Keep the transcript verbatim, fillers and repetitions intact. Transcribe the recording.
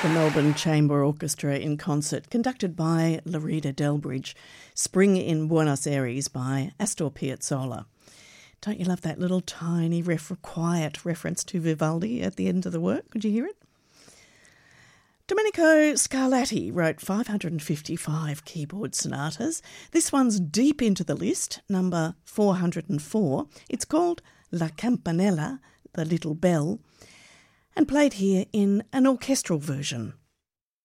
The Melbourne Chamber Orchestra in concert, conducted by Larida Delbridge. Spring in Buenos Aires by Astor Piazzolla. Don't you love that little tiny, ref- quiet reference to Vivaldi at the end of the work? Could you hear it? Domenico Scarlatti wrote five hundred fifty-five keyboard sonatas. This one's deep into the list, number four hundred four. It's called La Campanella, the Little Bell, and played here in an orchestral version.